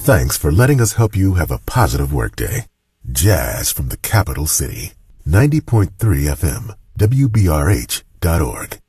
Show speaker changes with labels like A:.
A: Thanks for letting us help you have a positive workday. Jazz from the capital city. 90.3 FM, WBRH.org.